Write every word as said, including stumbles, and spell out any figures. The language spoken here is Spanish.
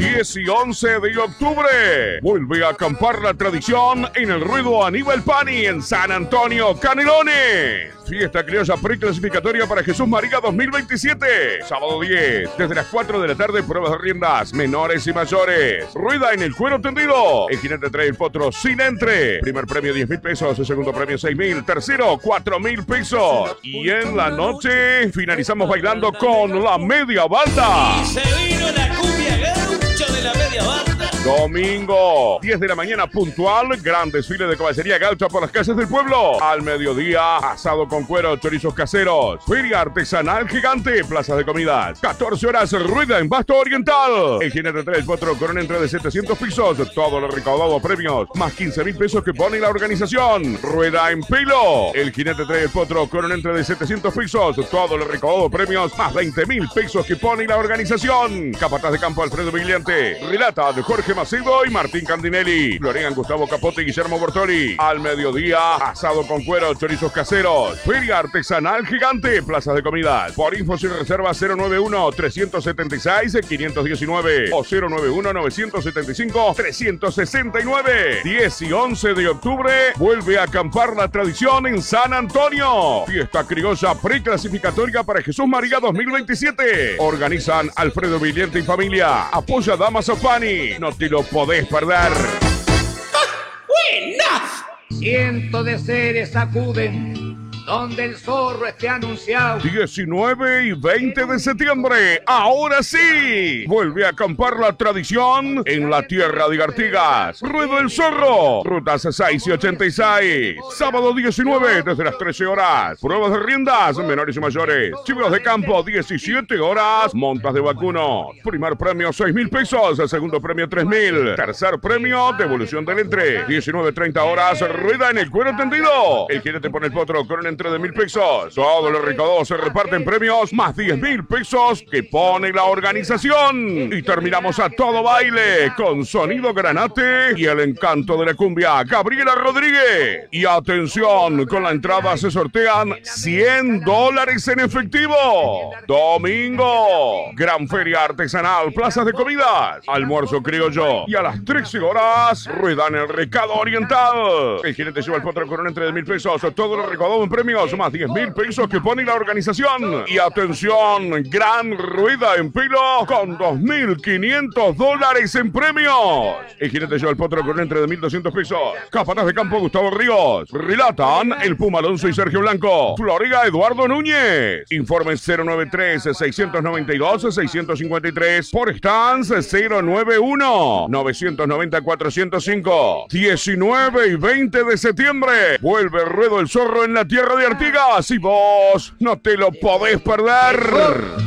diez y once de octubre. Vuelve a acampar la tradición en el ruedo Aníbal Pani en San Antonio, Canelones. Fiesta criolla preclasificatoria para Jesús María dos mil veintisiete. Sábado diez, desde las cuatro de la tarde, pruebas de riendas, menores y mayores. Rueda en el cuero tendido. El jinete trae el potro sin entre. Primer premio diez mil pesos, el segundo premio seis mil, tercero cuatro mil pesos. Y en la noche finalizamos bailando con la media banda. Y se vino la cumbia gaucho de la media banda. Domingo, diez de la mañana puntual, gran desfile de caballería gaucha por las calles del pueblo. Al mediodía, asado con cuero, chorizos caseros. Feria artesanal gigante, plazas de comidas. catorce horas, rueda en Basto Oriental. El jinete trae el potro con una entrada de setecientos pesos. Todo lo recaudado premios, más quince mil pesos que pone la organización. Rueda en pelo. El jinete trae el potro con una entrada de setecientos pesos. Todo lo recaudado premios, más veinte mil pesos que pone la organización. Capataz de campo Alfredo Vigliante. Relata de Jorge Macedo y Martín Candinelli. Florean Gustavo Capote y Guillermo Bortoli. Al mediodía, asado con cuero, chorizos caseros. Feria artesanal gigante, plazas de comidas. Por infos y reservas cero nueve uno, tres siete seis, cinco uno nueve o cero nueve uno, nueve siete cinco, tres seis nueve. diez y once de octubre vuelve a acampar la tradición en San Antonio. Fiesta criolla preclasificatoria para Jesús María dos mil veintisiete. Organizan Alfredo Vigliente y familia. Apoya Damas of Pani. No te lo podés perder. Cientos de seres acuden donde el zorro esté anunciado. diecinueve y veinte de septiembre, ahora sí, vuelve a acampar la tradición en la tierra de Artigas. Ruedo el Zorro, rutas seis y ochenta y seis. Sábado diecinueve, desde las trece horas. Pruebas de riendas, menores y mayores. Chivos de campo, diecisiete horas. Montas de vacuno. Primer premio, seis mil pesos. Segundo premio, tres mil. Tercer premio, devolución del entre. diecinueve treinta horas, rueda en el cuero tendido. El jinete pone el potro con un entre de mil pesos. Todos los recaudados se reparten premios, más diez mil pesos que pone la organización. Y terminamos a todo baile con sonido granate y el encanto de la cumbia, Gabriela Rodríguez. Y atención, con la entrada se sortean cien dólares en efectivo. Domingo, gran feria artesanal, plazas de comidas, almuerzo criollo. Y a las trece horas, rueda en el Recado Oriental. El jinete lleva el potro con un entre de mil pesos. Todo lo recaudado en premios, más diez mil pesos que pone la organización. Y atención, gran rueda en pelo con dos mil quinientos dólares en premios. El jinete lleva el potro con un entre de mil doscientos pesos. Capataz de campo Gustavo Ríos. Relatan el Puma Alonso y Sergio Blanco. Floriga Eduardo Núñez. Informes cero nueve tres, seis nueve dos, seis cinco tres. Por stands cero nueve uno, nueve nueve cero, cuatro cero cinco. diecinueve y veinte de septiembre vuelve Ruedo el Zorro en la tierra de Artigas y vos no te lo podés perder.